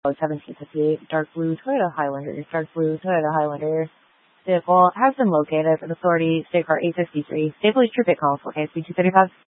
1758 dark blue Toyota Highlander. Dark blue Toyota Highlander. Vehicle has been located. Authority, State Car 853. State Police Troop 8 call for KSP 235.